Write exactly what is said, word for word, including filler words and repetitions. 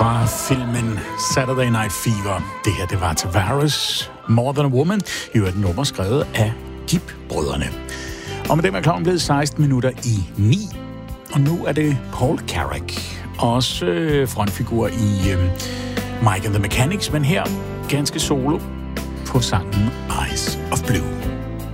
fra filmen Saturday Night Fever. Det her, det var Tavares, More Than a Woman, i øvrigt et nummer skrevet af Gibb-brødrene. Og med dem er klokken blevet seksten minutter i ni, og nu er det Paul Carrack, også øh, frontfigur i øh, Mike and the Mechanics, men her ganske solo på sangen Eyes of Blue.